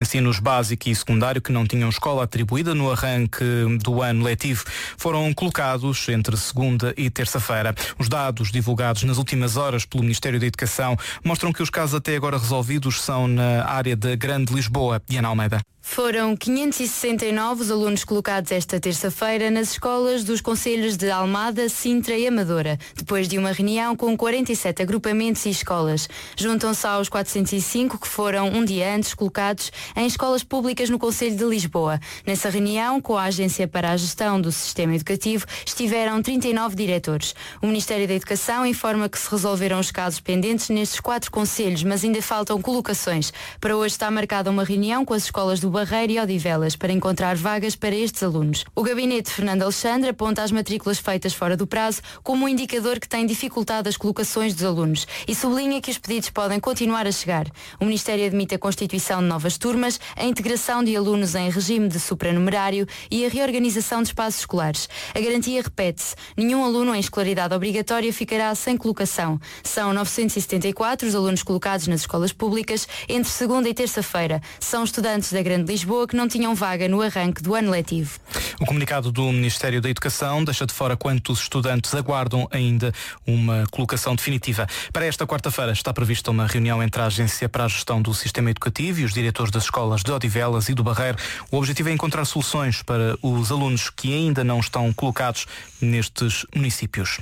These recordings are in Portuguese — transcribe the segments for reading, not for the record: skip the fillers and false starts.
ensinos básico e secundário que não tinham escola atribuída no arranque do ano letivo foram colocados entre segunda e terça-feira. Os dados divulgados nas últimas horas pelo Ministério da Educação mostram que os casos até agora resolvidos são na área da Grande Lisboa. Diana Almeida. Foram 569 os alunos colocados esta terça-feira nas escolas dos concelhos de Almada, Sintra e Amadora, depois de uma reunião com 47 agrupamentos e escolas. Juntam-se aos 405 que foram um dia antes colocados em escolas públicas no Concelho de Lisboa. Nessa reunião, com a Agência para a Gestão do Sistema Educativo, estiveram 39 diretores. O Ministério da Educação informa que se resolveram os casos pendentes nestes 4 concelhos, mas ainda faltam colocações. Para hoje está marcada uma reunião com as escolas do Barreiro e Odivelas para encontrar vagas para estes alunos. O gabinete de Fernando Alexandre aponta as matrículas feitas fora do prazo como um indicador que tem dificultado as colocações dos alunos e sublinha que os pedidos podem continuar a chegar. O Ministério admite a constituição de novas turmas, a integração de alunos em regime de supranumerário e a reorganização de espaços escolares. A garantia repete-se. Nenhum aluno em escolaridade obrigatória ficará sem colocação. São 974 os alunos colocados nas escolas públicas entre segunda e terça-feira. São estudantes da Grande Lisboa que não tinham vaga no arranque do ano letivo. O comunicado do Ministério da Educação deixa de fora quantos estudantes aguardam ainda uma colocação definitiva. Para esta quarta-feira está prevista uma reunião entre a Agência para a Gestão do Sistema Educativo e os diretores das escolas de Odivelas e do Barreiro. O objetivo é encontrar soluções para os alunos que ainda não estão colocados nestes municípios.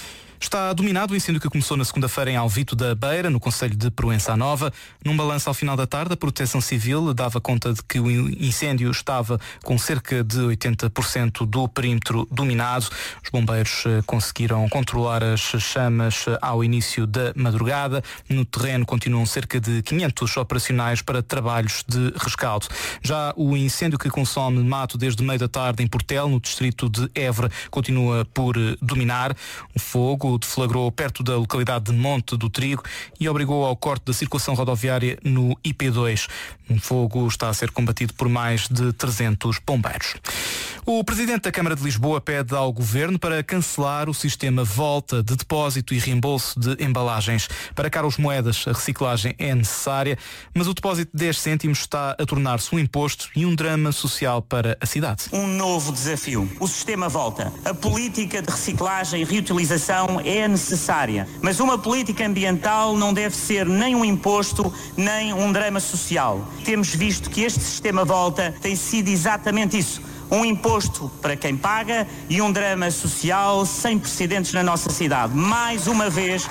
Está dominado o incêndio que começou na segunda-feira em Alvito da Beira, no concelho de Proença Nova. Num balanço ao final da tarde, a Proteção Civil dava conta de que o incêndio estava com cerca de 80% do perímetro dominado. Os bombeiros conseguiram controlar as chamas ao início da madrugada. No terreno continuam cerca de 500 operacionais para trabalhos de rescaldo. Já o incêndio que consome mato desde meio da tarde em Portel, no distrito de Évora, continua por dominar. O fogo deflagrou perto da localidade de Monte do Trigo e obrigou ao corte da circulação rodoviária no IP2. O fogo está a ser combatido por mais de 300 bombeiros. O Presidente da Câmara de Lisboa pede ao Governo para cancelar o sistema Volta de depósito e reembolso de embalagens. Para Carlos Moedas, a reciclagem é necessária, mas o depósito de 10 cêntimos está a tornar-se um imposto e um drama social para a cidade. Um novo desafio. O sistema Volta. A política de reciclagem e reutilização é necessária, mas uma política ambiental não deve ser nem um imposto, nem um drama social. Temos visto que este sistema Volta tem sido exatamente isso. Um imposto para quem paga e um drama social sem precedentes na nossa cidade. Mais uma vez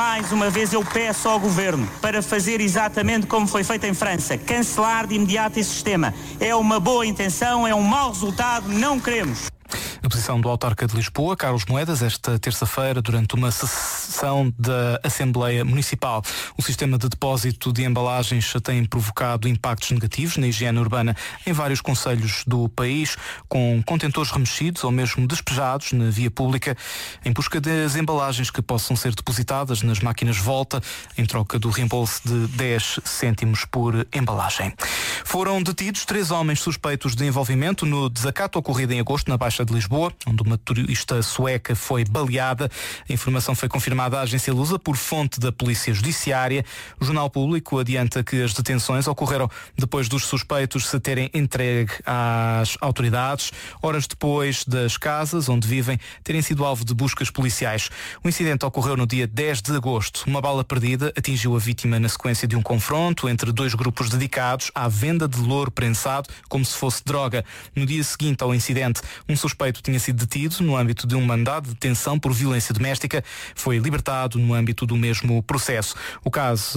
eu peço ao Governo para fazer exatamente como foi feito em França, cancelar de imediato esse sistema. É uma boa intenção, é um mau resultado, não queremos. A posição do autarca de Lisboa, Carlos Moedas, esta terça-feira, durante uma sessão da Assembleia Municipal. O sistema de depósito de embalagens tem provocado impactos negativos na higiene urbana em vários concelhos do país, com contentores remexidos ou mesmo despejados na via pública, em busca das embalagens que possam ser depositadas nas máquinas Volta, em troca do reembolso de 10 cêntimos por embalagem. Foram detidos 3 homens suspeitos de envolvimento no desacato ocorrido em agosto na Baixa de Lisboa, onde uma turista sueca foi baleada. A informação foi confirmada à agência Lusa por fonte da Polícia Judiciária. O Jornal Público adianta que as detenções ocorreram depois dos suspeitos se terem entregue às autoridades, horas depois das casas onde vivem terem sido alvo de buscas policiais. O incidente ocorreu no dia 10 de agosto. Uma bala perdida atingiu a vítima na sequência de um confronto entre 2 grupos dedicados à venda de louro prensado como se fosse droga. No dia seguinte ao incidente, um suspeito tinha sido detido no âmbito de um mandado de detenção por violência doméstica. Foi libertado no âmbito do mesmo processo. O caso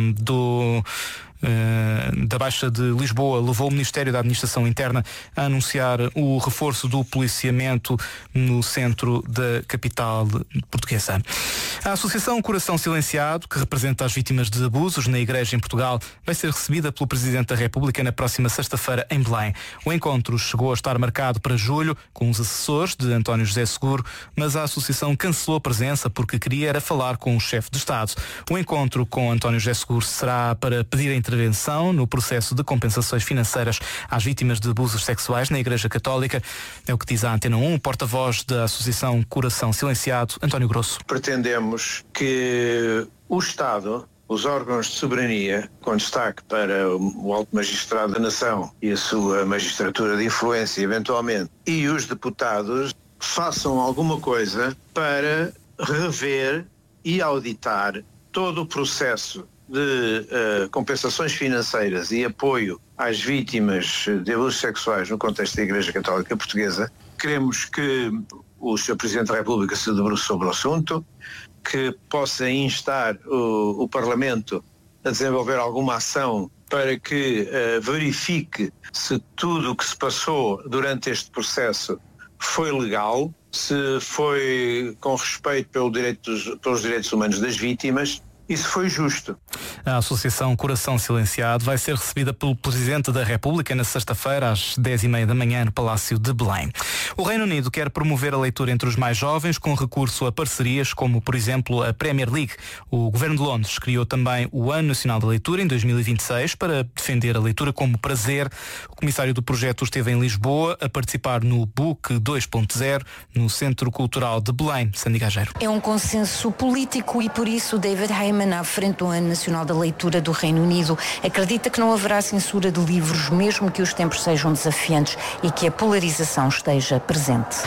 da Baixa de Lisboa levou o Ministério da Administração Interna a anunciar o reforço do policiamento no centro da capital portuguesa. A Associação Coração Silenciado, que representa as vítimas de abusos na Igreja em Portugal, vai ser recebida pelo Presidente da República na próxima sexta-feira em Belém. O encontro chegou a estar marcado para julho com os assessores de António José Seguro, mas a Associação cancelou a presença porque queria era falar com o chefe de Estado. O encontro com António José Seguro será para pedir a intervenção no processo de compensações financeiras às vítimas de abusos sexuais na Igreja Católica. É o que diz a Antena 1, o porta-voz da Associação Coração Silenciado, António Grosso. Pretendemos que o Estado os órgãos de soberania, com destaque para o Alto Magistrado da Nação e a sua magistratura de influência, eventualmente, e os deputados, façam alguma coisa para rever e auditar todo o processo de compensações financeiras e apoio às vítimas de abusos sexuais no contexto da Igreja Católica Portuguesa. Queremos que o Sr. Presidente da República se debruce sobre o assunto, que possa instar o Parlamento a desenvolver alguma ação para que verifique se tudo o que se passou durante este processo foi legal, se foi com respeito pelos direitos humanos das vítimas e se foi justo. A Associação Coração Silenciado vai ser recebida pelo Presidente da República na sexta-feira às 10h30 da manhã no Palácio de Belém. O Reino Unido quer promover a leitura entre os mais jovens com recurso a parcerias como, por exemplo, a Premier League. O Governo de Londres criou também o Ano Nacional da Leitura em 2026 para defender a leitura como prazer. O comissário do projeto esteve em Lisboa a participar no Book 2.0 no Centro Cultural de Belém. Sandy Gageiro. É um consenso político e por isso David Heyman, à frente do Ano Nacional da Leitura do Reino Unido, acredita que não haverá censura de livros, mesmo que os tempos sejam desafiantes e que a polarização esteja presente.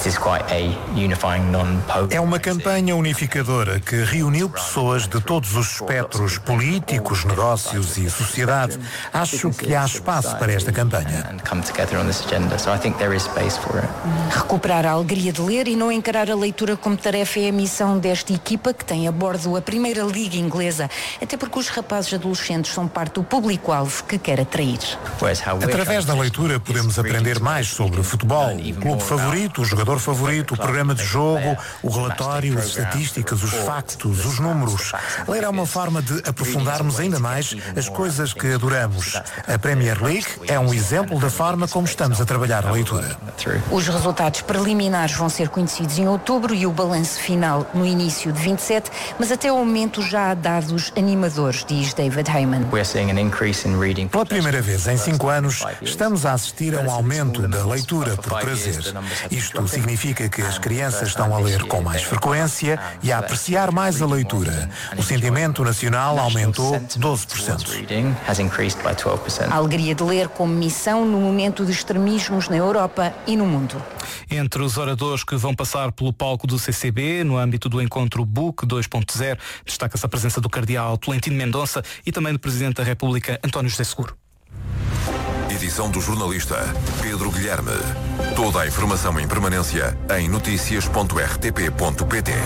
É uma campanha unificadora que reuniu pessoas de todos os espectros políticos, negócios e sociedade. Acho que há espaço para esta campanha. Recuperar a alegria de ler e não encarar a leitura como tarefa é a missão desta equipa, que tem a bordo a Primeira Liga Inglesa, até porque os rapazes adolescentes são parte do público-alvo que quer atrair. Através da leitura podemos aprender mais sobre o futebol, o clube favorito, o jogador favorito, o programa de jogo, o relatório, as estatísticas, os factos, os números. Ler é uma forma de aprofundarmos ainda mais as coisas que adoramos. A Premier League é um exemplo da forma como estamos a trabalhar a leitura. Os resultados preliminares vão ser conhecidos em outubro e o balanço final no início de 27, mas até ao momento já há dados animadores, diz David Heyman. Pela primeira vez em 5 anos, estamos a assistir a um aumento da leitura por prazer. Isto significa que as crianças estão a ler com mais frequência e a apreciar mais a leitura. O sentimento nacional aumentou 12%. A alegria de ler como missão no momento de extremismos na Europa e no mundo. Entre os oradores que vão passar pelo palco do CCB, no âmbito do encontro Book 2.0, destaca-se a presença do cardeal Tolentino Mendonça e também do Presidente da República, António José Seguro. Edição do jornalista Pedro Guilherme. Toda a informação em permanência em noticias.rtp.pt.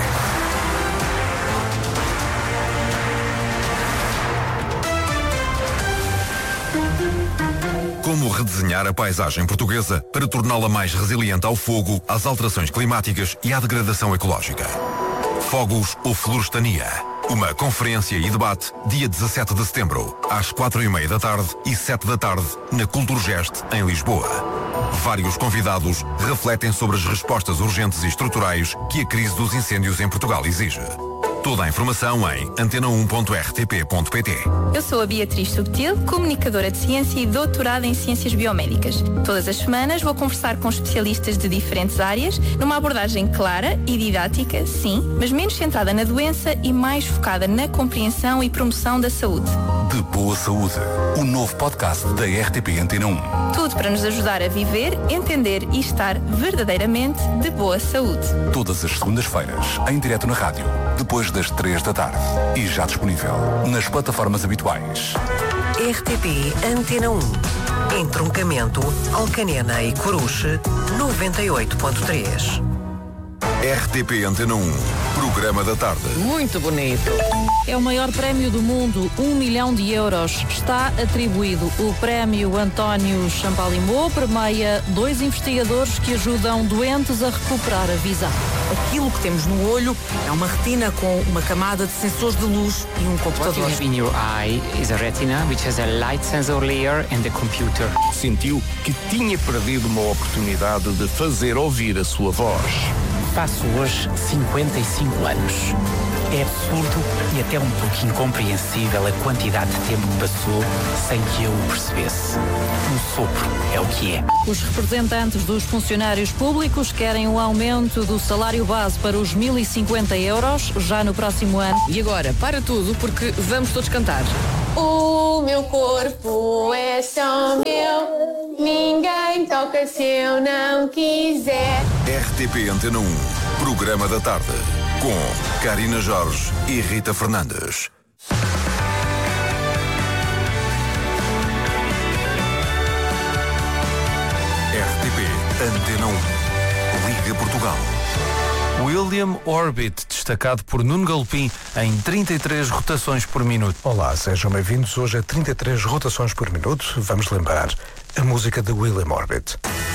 Como redesenhar a paisagem portuguesa para torná-la mais resiliente ao fogo, às alterações climáticas e à degradação ecológica. Fogos ou Florestania. Uma conferência e debate dia 17 de setembro, às 4h30 da tarde e 7 da tarde, na Culturgest, em Lisboa. Vários convidados refletem sobre as respostas urgentes e estruturais que a crise dos incêndios em Portugal exige. Toda a informação em antena1.rtp.pt. Eu sou a Beatriz Subtil, comunicadora de ciência e doutorada em ciências biomédicas. Todas as semanas vou conversar com especialistas de diferentes áreas, numa abordagem clara e didática, sim, mas menos centrada na doença e mais focada na compreensão e promoção da saúde. De Boa Saúde, o novo podcast da RTP Antena 1. Tudo para nos ajudar a viver, entender e estar verdadeiramente de boa saúde. Todas as segundas-feiras, em direto na rádio, depois das 3 da tarde. E já disponível nas plataformas habituais. RTP Antena 1. Entroncamento, Alcanena e Coruche, 98.3. RTP Antena 1. Programa da tarde. Muito bonito. É o maior prémio do mundo, 1 milhão de euros. Está atribuído. O prémio António Champalimau premia 2 investigadores que ajudam doentes a recuperar a visão. Aquilo que temos no olho é uma retina com uma camada de sensores de luz e um computador. What you have in your eye is a retina which has a light sensor layer and a computer. Sentiu que tinha perdido uma oportunidade de fazer ouvir a sua voz. Faço hoje 55 anos. É absurdo e até um pouco incompreensível a quantidade de tempo que passou sem que eu o percebesse. Um sopro. É o que é. Os representantes dos funcionários públicos querem um aumento do salário base para os 1.050 euros já no próximo ano. E agora, para tudo, porque vamos todos cantar. O meu corpo é só meu, ninguém toca se eu não quiser. RTP Antena 1, Programa da Tarde, com Karina Jorge e Rita Fernandes. RTP Antena 1, Liga Portugal. William Orbit, destacado por Nuno Galopim em 33 rotações por minuto. Olá, sejam bem-vindos. Hoje a 33 rotações por minuto. Vamos lembrar a música de William Orbit.